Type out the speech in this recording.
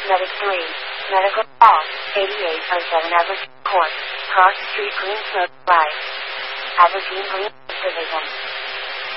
Medic 3, Medical Call, 8807 Aberdeen Court, Cross Street, Green Smoke, Live. Aberdeen Police Division.